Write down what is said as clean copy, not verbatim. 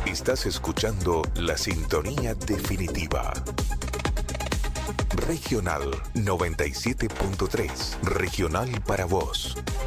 Estás escuchando la sintonía definitiva. Regional 97.3. Regional para vos.